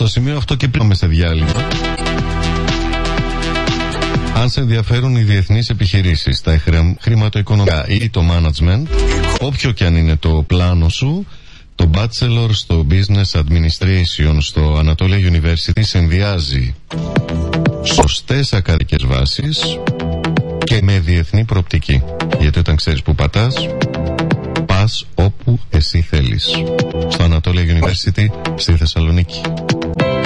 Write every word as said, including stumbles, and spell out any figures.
Στο σημείο αυτό και πριν σε διάλειμμα, αν σε ενδιαφέρουν οι διεθνείς επιχειρήσεις, τα χρηματοοικονομικά ή το management, όποιο και αν είναι το πλάνο σου, το Bachelor στο Business Administration στο Anatolia University συνδυάζει σωστές ακαδημικές βάσεις και με διεθνή προοπτική. Γιατί όταν ξέρεις που πατάς, πας όπου εσύ θέλεις. Στο Anatolia University στη Θεσσαλονίκη.